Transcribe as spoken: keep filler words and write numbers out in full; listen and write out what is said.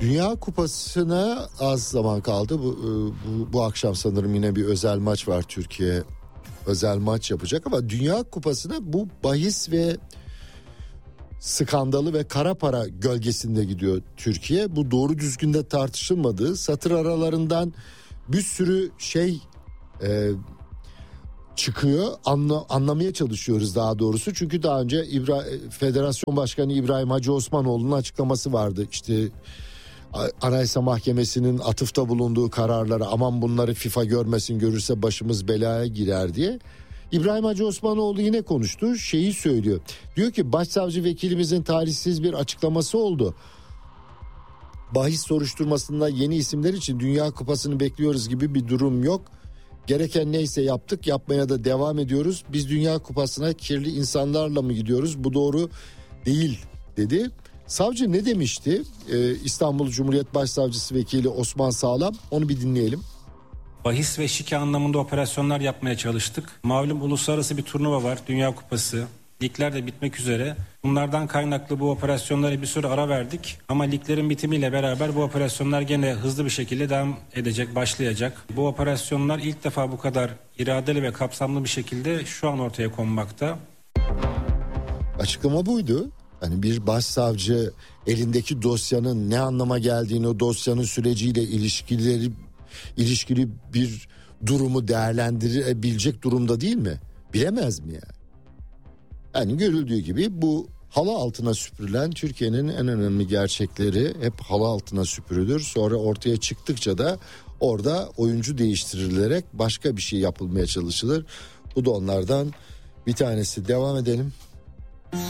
Dünya Kupası'na az zaman kaldı. Bu, bu, bu akşam sanırım yine bir özel maç var. Türkiye özel maç yapacak ama Dünya Kupası'na bu bahis ve skandalı ve kara para gölgesinde gidiyor Türkiye. Bu doğru düzgün de tartışılmadığı, satır aralarından bir sürü şey e, çıkıyor. Anla, anlamaya çalışıyoruz daha doğrusu. Çünkü daha önce İbra, Federasyon Başkanı İbrahim Hacı Osmanoğlu'nun açıklaması vardı. İşte Anayasa Mahkemesi'nin atıfta bulunduğu kararları, aman bunları FIFA görmesin, görürse başımız belaya girer diye. İbrahim Hacı Osmanoğlu yine konuştu, şeyi söylüyor. Diyor ki başsavcı vekilimizin tarihsiz bir açıklaması oldu. Bahis soruşturmasında yeni isimler için Dünya Kupası'nı bekliyoruz gibi bir durum yok. Gereken neyse yaptık, yapmaya da devam ediyoruz. Biz Dünya Kupası'na kirli insanlarla mı gidiyoruz? Bu doğru değil dedi. Savcı ne demişti? Ee, İstanbul Cumhuriyet Başsavcısı Vekili Osman Sağlam, onu bir dinleyelim. Bahis ve şike anlamında operasyonlar yapmaya çalıştık. Malum uluslararası bir turnuva var, Dünya Kupası. Ligler de bitmek üzere. Bunlardan kaynaklı bu operasyonlara bir süre ara verdik. Ama liglerin bitimiyle beraber bu operasyonlar gene hızlı bir şekilde devam edecek, başlayacak. Bu operasyonlar ilk defa bu kadar iradeli ve kapsamlı bir şekilde şu an ortaya konmakta. Açıklama buydu. Hani bir başsavcı elindeki dosyanın ne anlama geldiğini, o dosyanın süreciyle ilişkileri ilişkili bir durumu değerlendirebilecek durumda değil mi? Bilemez mi yani? Yani görüldüğü gibi bu halı altına süpürülen Türkiye'nin en önemli gerçekleri hep halı altına süpürülür. Sonra ortaya çıktıkça da orada oyuncu değiştirilerek başka bir şey yapılmaya çalışılır. Bu da onlardan bir tanesi. Devam edelim.